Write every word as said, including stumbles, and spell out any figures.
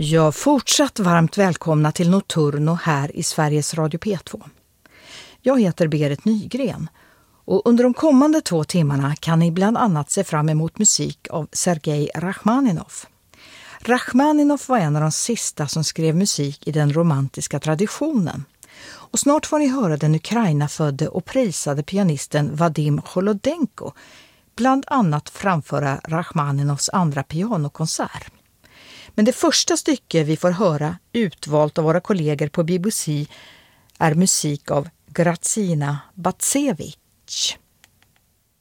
Ja, fortsatt varmt välkomna till Nocturno här i Sveriges Radio P två. Jag heter Berit Nygren och under de kommande två timmarna kan ni bland annat se fram emot musik av Sergej Rachmaninoff. Rachmaninoff var en av de sista som skrev musik i den romantiska traditionen. Och snart får ni höra den Ukraina-födde och prisade pianisten Vadim Holodenko bland annat framföra Rachmaninoffs andra pianokonsert. Men det första stycke vi får höra, utvalt av våra kollegor på B B C, är musik av Grazina Batsevich.